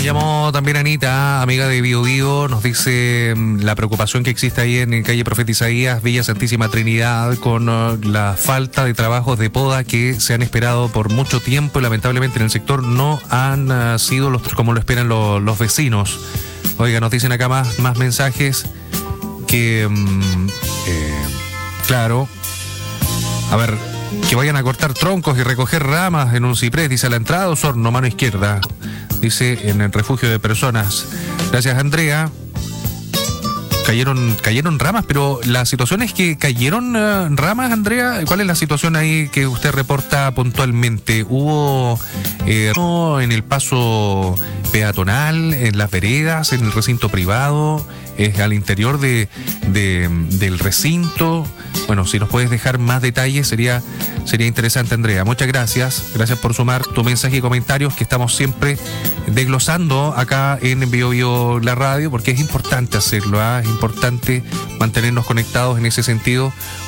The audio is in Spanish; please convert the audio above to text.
llamó también Anita, amiga de Bio Bio, nos dice la preocupación que existe ahí en calle Profeta Isaías, Villa Santísima Trinidad, con la falta de trabajos de poda que se han esperado por mucho tiempo y lamentablemente en el sector no han sido los como lo esperan los vecinos. Oiga, nos dicen acá más mensajes que, claro, a ver, que vayan a cortar troncos y recoger ramas en un ciprés, dice a la entrada, Osorno, mano izquierda, dice en el refugio de personas. Gracias, Andrea. Cayeron ramas, pero la situación es que cayeron ramas, Andrea. ¿Cuál es la situación ahí que usted reporta puntualmente? ¿Hubo en el paso peatonal, en las veredas, en el recinto privado, al interior del recinto? Bueno, si nos puedes dejar más detalles sería interesante, Andrea. Muchas gracias. Gracias por sumar tu mensaje y comentarios que estamos siempre desglosando acá en Bio Bio la radio, porque es importante hacerlo, ¿eh? Es importante mantenernos conectados en ese sentido.